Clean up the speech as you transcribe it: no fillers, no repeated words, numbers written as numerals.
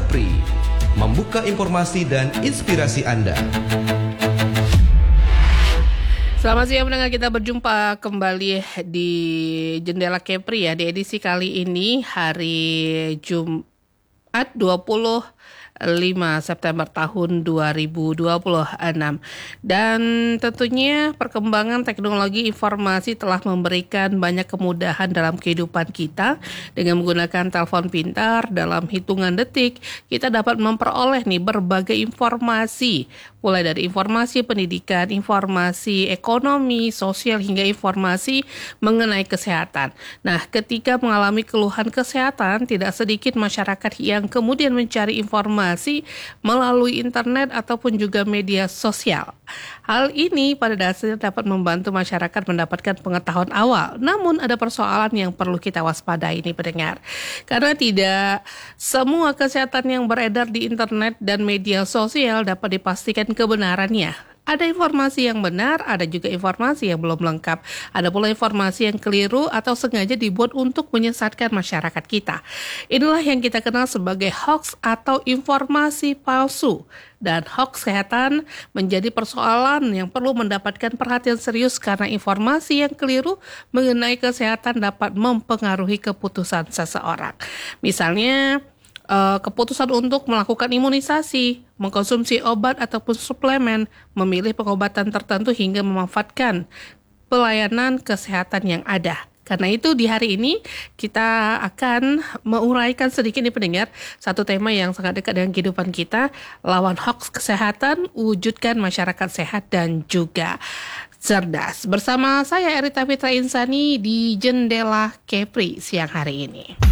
Kepri, membuka informasi dan inspirasi Anda. Selamat siang pendengar, kita berjumpa kembali di Jendela Kepri ya, di edisi kali ini hari Jumat 25 September tahun 2026. Dan tentunya perkembangan teknologi informasi telah memberikan banyak kemudahan dalam kehidupan kita. Dengan menggunakan telepon pintar, dalam hitungan detik kita dapat memperoleh berbagai informasi, mulai dari informasi pendidikan, informasi ekonomi, sosial, hingga informasi mengenai kesehatan. Nah, ketika mengalami keluhan kesehatan, tidak sedikit masyarakat yang kemudian mencari informasi melalui internet ataupun juga media sosial. Hal ini pada dasarnya dapat membantu masyarakat mendapatkan pengetahuan awal. Namun ada persoalan yang perlu kita waspadai ini pendengar. Karena tidak semua kesehatan yang beredar di internet dan media sosial dapat dipastikan kebenarannya. Ada informasi yang benar, ada juga informasi yang belum lengkap. Ada pula informasi yang keliru atau sengaja dibuat untuk menyesatkan masyarakat kita. Inilah yang kita kenal sebagai hoax atau informasi palsu. Dan hoax kesehatan menjadi persoalan yang perlu mendapatkan perhatian serius karena informasi yang keliru mengenai kesehatan dapat mempengaruhi keputusan seseorang. Misalnya, keputusan untuk melakukan imunisasi, mengkonsumsi obat ataupun suplemen, memilih pengobatan tertentu hingga memanfaatkan pelayanan kesehatan yang ada. Karena itu di hari ini kita akan menguraikan sedikit pendengar satu tema yang sangat dekat dengan kehidupan kita, lawan hoax kesehatan, wujudkan masyarakat sehat dan juga cerdas. Bersama saya Erita Fitra Insani di Jendela Kepri siang hari ini.